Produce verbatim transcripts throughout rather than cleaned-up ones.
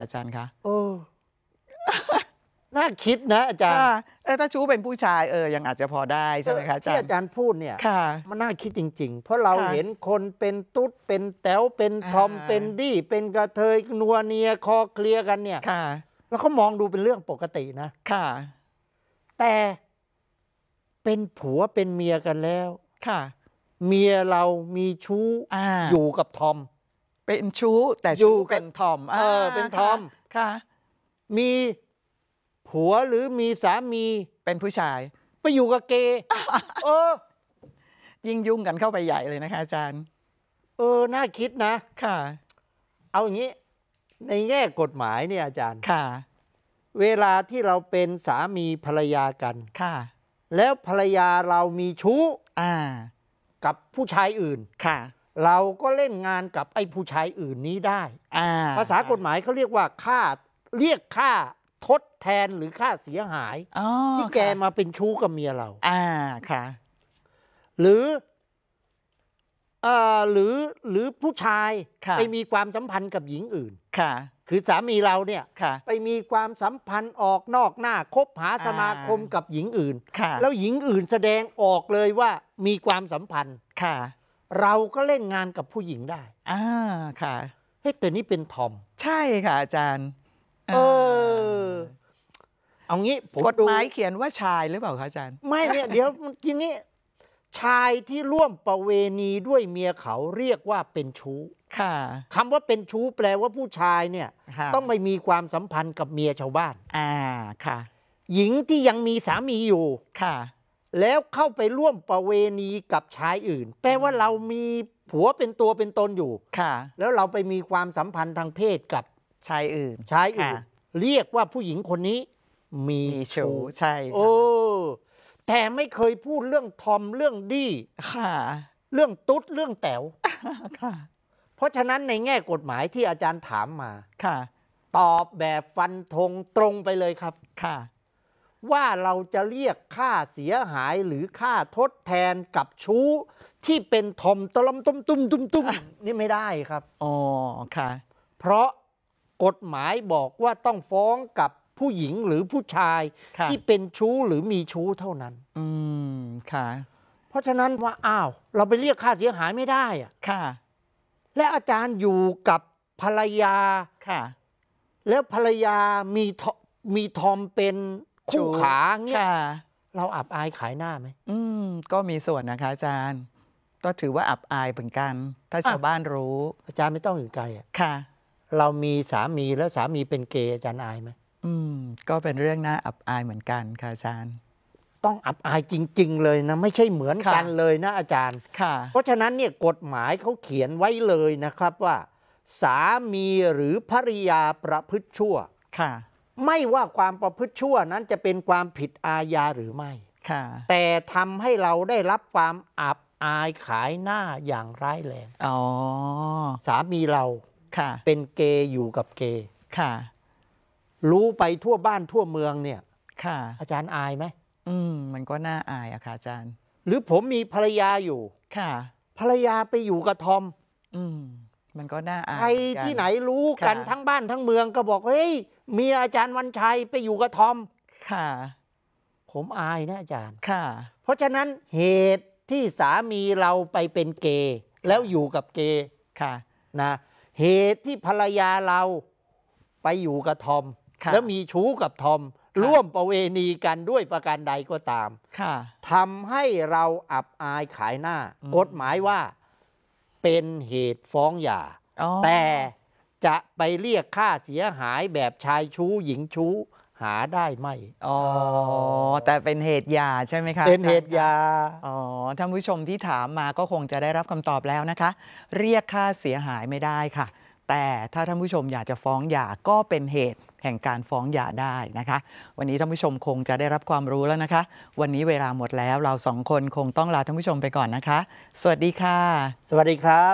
อาจารย์คะเออน่าคิดนะอาจารย์เออถ้าชู้เป็นผู้ชายเออยังอาจจะพอได้ใช่ไหมคะอาจารย์ที่อาจารย์พูดเนี่ยค่ะมันน่าคิดจริงๆเพราะเราเห็นคนเป็นตุ๊ดเป็นแต๋วเป็นทอมเป็นดี้เป็นกระเทยนัวเนียคอเคลียกันเนี่ยค่ะแล้วเขามองดูเป็นเรื่องปกตินะค่ะแต่เป็นผัวเป็นเมียกันแล้วค่ะเมียเรามีชู้อยู่กับทอมเป็นชู้แต่ชู้เป็นทอมเออเป็นทอมค่ะมีผัวหรือมีสามีเป็นผู้ชายไปอยู่กับเกย์เออยิ่งยุ่งกันเข้าไปใหญ่เลยนะคะอาจารย์เออน่าคิดนะค่ะเอาอย่างนี้ในแง่กฎหมายเนี่ยอาจารย์ค่ะเวลาที่เราเป็นสามีภรรยากันค่ะแล้วภรรยาเรามีชู้อ่ากับผู้ชายอื่นค่ะเราก็เล่นงานกับไอ้ผู้ชายอื่นนี้ได้อ่าภาษากฎหมายเขาเรียกว่าค่าเรียกค่าทดแทนหรือค่าเสียหายที่แกมาเป็นชู้กับเมียเราอ่าค่ะหรือเอ่อหรือหรือผู้ชายไปมีความสัมพันธ์กับหญิงอื่นค่ะคือสามีเราเนี่ยไปมีความสัมพันธ์ออกนอกหน้าคบหาสมาคมกับหญิงอื่นแล้วหญิงอื่นแสดงออกเลยว่ามีความสัมพันธ์ค่ะเราก็เล่นงานกับผู้หญิงได้อ่าค่ะเฮ้ยแต่นี่เป็นทอมใช่ค่ะอาจารย์เออเอางี้กฎหมายเขียนว่าชายหรือเปล่าคะอาจารย์ไม่เนี่ยเดี๋ยวทีนี้ชายที่ร่วมประเวณีด้วยเมียเขาเรียกว่าเป็นชู้ค่ะคำว่าเป็นชู้แปลว่าผู้ชายเนี่ยต้องไม่มีความสัมพันธ์กับเมียชาวบ้านอ่าค่ะหญิงที่ยังมีสามีอยู่ค่ะแล้วเข้าไปร่วมประเวณีกับชายอื่นแปลว่าเรามีผัวเป็นตัวเป็นตนอยู่ค่ะแล้วเราไปมีความสัมพันธ์ทางเพศกับชายอื่นชายอื่นเรียกว่าผู้หญิงคนนี้มีชู้ใช่โอ้แต่ไม่เคยพูดเรื่องทอมเรื่องดี้ค่ะเรื่องตุ๊ดเรื่องแต๋วค่ะเพราะฉะนั้นในแง่กฎหมายที่อาจารย์ถามมาค่ะตอบแบบฟันธงตรงไปเลยครับค่ะว่าเราจะเรียกค่าเสียหายหรือค่าทดแทนกับชู้ที่เป็นทอมตะลมตุ้มตุ้มตุ้มตุ้มนี่ไม่ได้ครับอ๋อค่ะเพราะกฎหมายบอกว่าต้องฟ้องกับผู้หญิงหรือผู้ชายที่เป็นชู้หรือมีชู้เท่านั้นอืมค่ะเพราะฉะนั้นว่าอ้าวเราไปเรียกค่าเสียหายไม่ได้อ่ะค่ะและอาจารย์อยู่กับภรรยาค่ะแล้วภรรยามีมีทอมเป็นคู่ขาเงี้ยเราอับอายขายหน้าไหมอืมก็มีส่วนนะคะอาจารย์ก็ถือว่าอับอายเหมือนกันถ้าชาวบ้านรู้อาจารย์ไม่ต้องอยู่ไกลอ่ะค่ะเรามีสามีแล้วสามีเป็นเกย์อาจารย์อายไหมอืมก็เป็นเรื่องน่าอับอายเหมือนกันค่ะอาจารย์ต้องอับอายจริงๆเลยนะไม่ใช่เหมือนกันเลยนะอาจารย์ค่ะเพราะฉะนั้นเนี่ยกฎหมายเขาเขียนไว้เลยนะครับว่าสามีหรือภริยาประพฤติชั่วค่ะไม่ว่าความประพฤติชั่วนั้นจะเป็นความผิดอาญาหรือไม่ค่ะแต่ทำให้เราได้รับความอับอายขายหน้าอย่างร้ายแรงอ๋อสามีเราค่ะเป็นเกย์อยู่กับเกย์ค่ะรู้ไปทั่วบ้านทั่วเมืองเนี่ยค่ะอาจารย์อายไหมอืมมันก็น่าอายอะค่ะอาจารย์หรือผมมีภรรยาอยู่ค่ะภรรยาไปอยู่กับทอมอืมมันก็น่าอายใครที่ไหนรู้กันทั้งบ้านทั้งเมืองก็บอกเฮ้ยเมียอาจารย์วันชัยไปอยู่กับทอมค่ะผมอายนะอาจารย์ค่ะเพราะฉะนั้นเหตุที่สามีเราไปเป็นเกย์แล้วอยู่กับเกย์ค่ะนะเหตุที่ภรรยาเราไปอยู่กับทอมแล้วมีชู้กับทอมร่วมประเวณีกันด้วยประการใดก็ตามทำให้เราอับอายขายหน้ากฎหมายว่าเป็นเหตุฟ้องหย่าแต่จะไปเรียกค่าเสียหายแบบชายชู้หญิงชู้หาได้ไหมอ๋อแต่เป็นเหตุหย่าใช่ไหมคะเป็นเหตุหย่าอ๋อท่านผู้ชมที่ถามมาก็คงจะได้รับคำตอบแล้วนะคะเรียกค่าเสียหายไม่ได้ค่ะแต่ถ้าท่านผู้ชมอยากจะฟ้องหย่าก็เป็นเหตุแห่งการฟ้องหย่าได้นะคะวันนี้ท่านผู้ชมคงจะได้รับความรู้แล้วนะคะวันนี้เวลาหมดแล้วเราสองคนคงต้องลาท่านผู้ชมไปก่อนนะคะสวัสดีค่ะสวัสดีครับ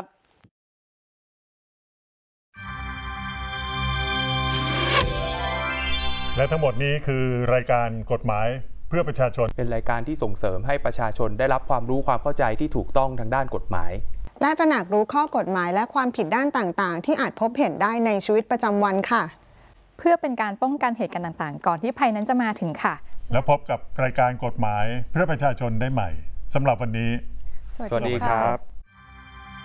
และทั้งหมดนี้คือรายการกฎหมายเพื่อประชาชนเป็นรายการที่ส่งเสริมให้ประชาชนได้รับความรู้ความเข้าใจที่ถูกต้องทางด้านกฎหมายและตระหนักรู้ข้อกฎหมายและความผิดด้านต่างๆที่อาจพบเห็นได้ในชีวิตประจำวันค่ะเพื่อเป็นการป้องกันเหตุการณ์ต่างๆ ก่อนที่ภัยนั้นจะมาถึงค่ะแล้วพบกับรายการกฎหมายเพื่อประชาชนได้ใหม่สำหรับวันนี้สวัสดีครับ